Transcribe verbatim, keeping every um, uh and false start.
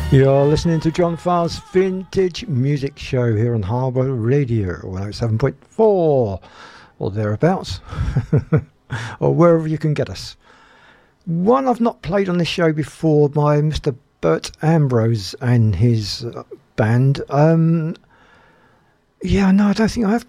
You're listening to John Farr's Vintage Music Show here on Harbour Radio one oh seven point four or thereabouts, or wherever you can get us. One I've not played on this show before by Mister Bert Ambrose and his uh, band. Um, yeah, no, I don't think I have